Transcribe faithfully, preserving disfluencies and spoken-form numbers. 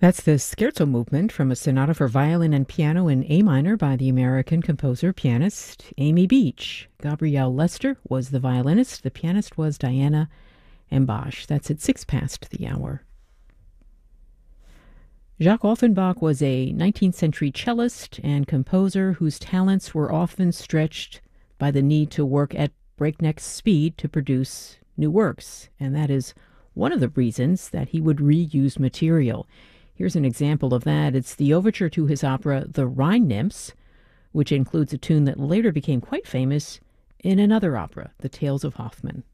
That's the Scherzo movement from a sonata for violin and piano in A minor by the American composer-pianist Amy Beach. Gabrielle Lester was the violinist. The pianist was Diana Embauche. That's at six past the hour. Jacques Offenbach was a nineteenth century cellist and composer whose talents were often stretched by the need to work at breakneck speed to produce new works, and that is one of the reasons that he would reuse material. Here's an example of that. It's the overture to his opera The Rhine Nymphs, which includes a tune that later became quite famous in another opera, The Tales of Hoffmann.